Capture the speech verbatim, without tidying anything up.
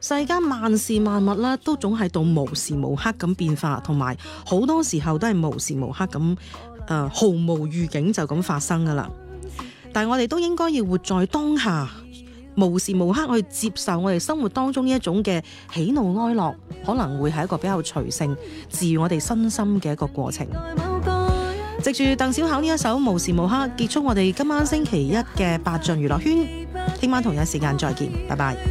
世間萬事萬物啦，都總係到無時無刻咁變化，同埋好多時候都係無時無刻咁誒、呃、毫無預警就咁發生噶啦。但係我哋都應該要活在當下，無時無刻去接受我哋生活當中呢一種嘅喜怒哀樂，可能會係一個比較隨性治癒我哋身心嘅一個過程。藉住鄧小巧呢一首無時無刻，結束我哋今晚星期一嘅八進娛樂圈。聽晚同樣時間再見，拜拜。